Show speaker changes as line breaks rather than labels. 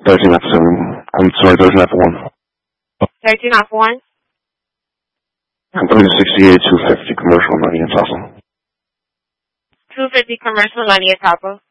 13 after 7. I'm sorry, 13 after 1.
13 after 1?
I'm 68, 250 commercial, 90 in Tulsa.
250 commercial, 90 at Papa.